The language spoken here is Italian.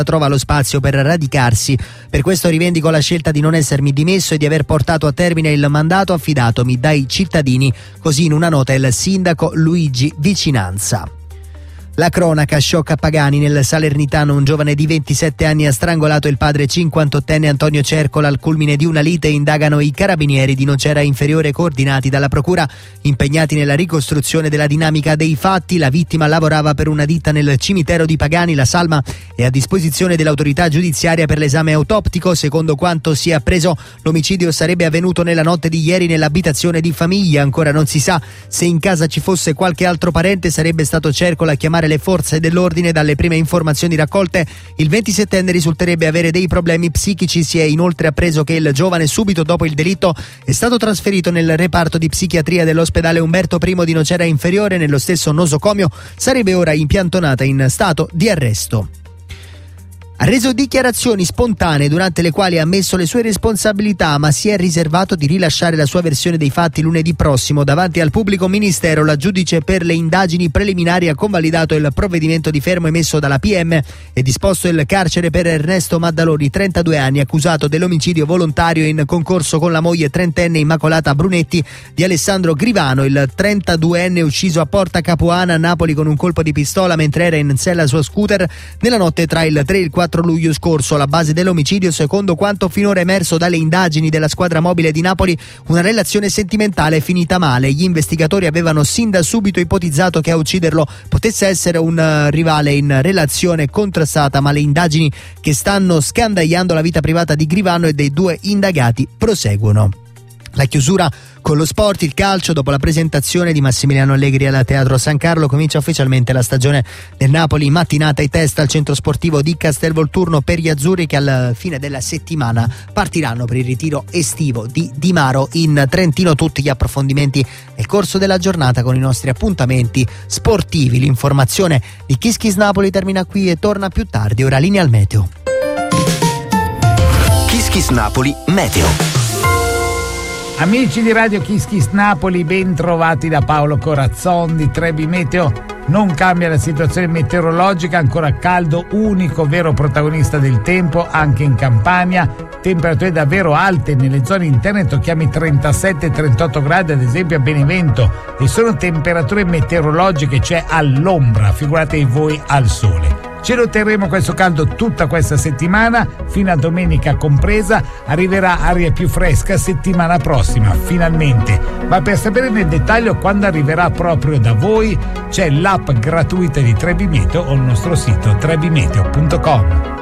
trova lo spazio per radicarsi. Per questo rivendico la scelta di non essermi dimesso e di aver portato a termine il mandato affidatomi dai cittadini, così in una nota il sindaco Luigi Vicinanza. La cronaca sciocca a Pagani. Nel Salernitano un giovane di 27 anni ha strangolato il padre 58enne Antonio Cercola al culmine di una lite. Indagano i carabinieri di Nocera Inferiore coordinati dalla procura, impegnati nella ricostruzione della dinamica dei fatti. La vittima lavorava per una ditta nel cimitero di Pagani. La salma è a disposizione dell'autorità giudiziaria per l'esame autoptico. Secondo quanto si è appreso, l'omicidio sarebbe avvenuto nella notte di ieri nell'abitazione di famiglia. Ancora non si sa se in casa ci fosse qualche altro parente. Sarebbe stato Cercola a chiamare le forze dell'ordine. Dalle prime informazioni raccolte, il 27enne risulterebbe avere dei problemi psichici. Si è inoltre appreso che il giovane, subito dopo il delitto, è stato trasferito nel reparto di psichiatria dell'ospedale Umberto I di Nocera Inferiore. Nello stesso nosocomio sarebbe ora impiantonata in stato di arresto. Ha reso dichiarazioni spontanee durante le quali ha ammesso le sue responsabilità, ma si è riservato di rilasciare la sua versione dei fatti lunedì prossimo. Davanti al pubblico ministero, la giudice per le indagini preliminari ha convalidato il provvedimento di fermo emesso dalla PM e disposto il carcere per Ernesto Maddaloni, 32 anni, accusato dell'omicidio volontario in concorso con la moglie trentenne Immacolata Brunetti di Alessandro Grivano. Il 32enne ucciso a Porta Capuana a Napoli con un colpo di pistola mentre era in sella al suo scooter nella notte tra il 3 e il 4 luglio scorso. Alla base dell'omicidio, secondo quanto finora emerso dalle indagini della squadra mobile di Napoli, una relazione sentimentale finita male. Gli investigatori avevano sin da subito ipotizzato che a ucciderlo potesse essere un rivale in relazione contrastata, ma le indagini che stanno scandagliando la vita privata di Grivano e dei due indagati proseguono. La chiusura con lo sport, il calcio. Dopo la presentazione di Massimiliano Allegri al Teatro San Carlo comincia ufficialmente la stagione del Napoli. Mattinata e test al centro sportivo di Castelvolturno per gli azzurri, che alla fine della settimana partiranno per il ritiro estivo di Di Maro in Trentino. Tutti gli approfondimenti nel corso della giornata con i nostri appuntamenti sportivi. L'informazione di Kiss Kiss Napoli termina qui e torna più tardi. Ora linea al meteo. Kiss Kiss Napoli Meteo. Amici di Radio Kiss Kiss Napoli, ben trovati da Paolo Corazzon di Trebi Meteo. Non cambia la situazione meteorologica, ancora caldo, unico vero protagonista del tempo anche in Campania. Temperature davvero alte nelle zone interne, tocchiamo i 37-38 gradi ad esempio a Benevento, e sono temperature meteorologiche, cioè all'ombra, figuratevi voi al sole. Ce lo terremo questo caldo tutta questa settimana, fino a domenica compresa. Arriverà aria più fresca settimana prossima, finalmente. Ma per sapere nel dettaglio quando arriverà proprio da voi, c'è l'app gratuita di Trebi Meteo o il nostro sito trebimeteo.com.